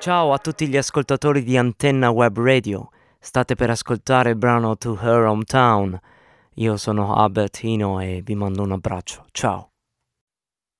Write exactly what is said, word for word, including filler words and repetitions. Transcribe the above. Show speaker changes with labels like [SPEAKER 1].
[SPEAKER 1] Ciao a tutti gli ascoltatori di Antenna Web Radio. State per ascoltare il brano To Her Hometown. Io sono Albertino e vi mando un abbraccio. Ciao.